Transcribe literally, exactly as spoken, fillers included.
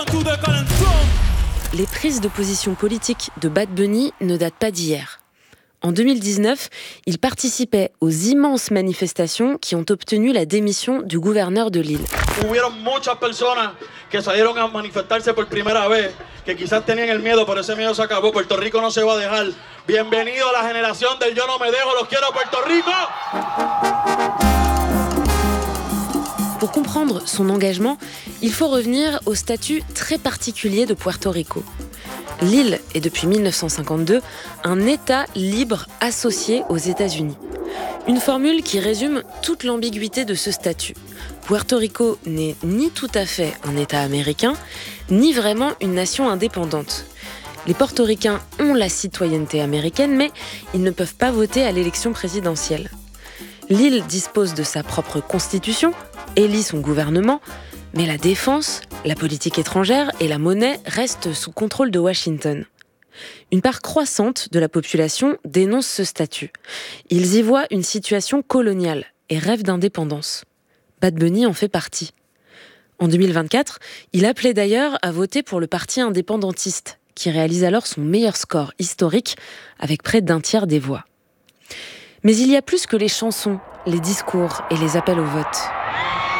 Les prises de position politiques de Bad Bunny ne datent pas d'hier. En deux mille dix-neuf, il participait aux immenses manifestations qui ont obtenu la démission du gouverneur de l'île. Hubieron muchas personas que salieron a manifestarse por primera vez, que quizás tenían el miedo, pero ese miedo se acabó. Puerto Rico no se va a dejar. Bienvenido a la generación del Yo no me dejo, los quiero Puerto Rico. Pour comprendre son engagement, il faut revenir au statut très particulier de Puerto Rico. L'île est depuis mille neuf cent cinquante-deux un État libre associé aux États-Unis. Une formule qui résume toute l'ambiguïté de ce statut. Puerto Rico n'est ni tout à fait un État américain, ni vraiment une nation indépendante. Les portoricains ont la citoyenneté américaine, mais ils ne peuvent pas voter à l'élection présidentielle. L'île dispose de sa propre constitution, élit son gouvernement, mais la défense, la politique étrangère et la monnaie restent sous contrôle de Washington. Une part croissante de la population dénonce ce statut. Ils y voient une situation coloniale et rêvent d'indépendance. Bad Bunny en fait partie. En deux mille vingt-quatre, il appelait d'ailleurs à voter pour le parti indépendantiste, qui réalise alors son meilleur score historique avec près d'un tiers des voix. Mais il y a plus que les chansons, les discours et les appels au vote.